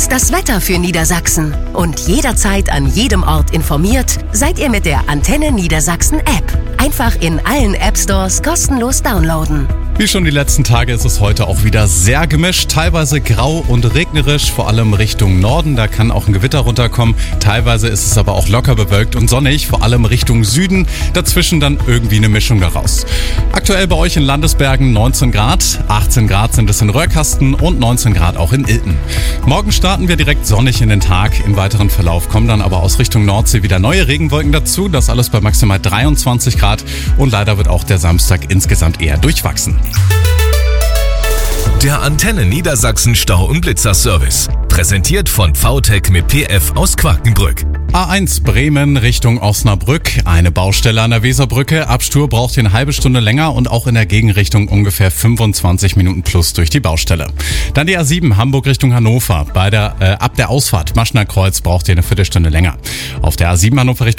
Jetzt das Wetter für Niedersachsen. Und jederzeit an jedem Ort informiert seid ihr mit der Antenne Niedersachsen App. Einfach in allen App Stores kostenlos downloaden. Wie schon die letzten Tage ist es heute auch wieder sehr gemischt, teilweise grau und regnerisch, vor allem Richtung Norden, da kann auch ein Gewitter runterkommen. Teilweise ist es aber auch locker bewölkt und sonnig, vor allem Richtung Süden, dazwischen dann irgendwie eine Mischung daraus. Aktuell bei euch in Landesbergen 19 Grad, 18 Grad sind es in Röhrkasten und 19 Grad auch in Ilten. Morgen starten wir direkt sonnig in den Tag, im weiteren Verlauf kommen dann aber aus Richtung Nordsee wieder neue Regenwolken dazu, das alles bei maximal 23 Grad und leider wird auch der Samstag insgesamt eher durchwachsen. Der Antenne Niedersachsen Stau- und Blitzerservice. Präsentiert von VTech mit PF aus Quakenbrück. A1 Bremen Richtung Osnabrück. Eine Baustelle an der Weserbrücke. Abstur braucht ihr eine halbe Stunde länger und auch in der Gegenrichtung ungefähr 25 Minuten plus durch die Baustelle. Dann die A7 Hamburg Richtung Hannover. Ab der Ausfahrt Maschner Kreuz braucht ihr eine Viertelstunde länger. Auf der A7 Hannover Richtung